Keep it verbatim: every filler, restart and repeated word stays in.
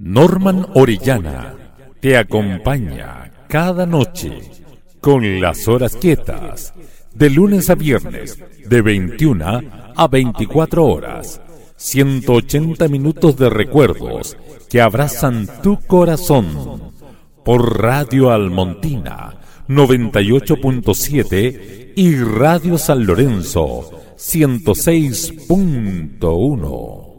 Norman Orellana te acompaña cada noche con las horas quietas, de lunes a viernes, de veintiuna a veinticuatro horas, ciento ochenta minutos de recuerdos que abrazan tu corazón, por Radio Almontina noventa y ocho punto siete y Radio San Lorenzo ciento seis punto uno.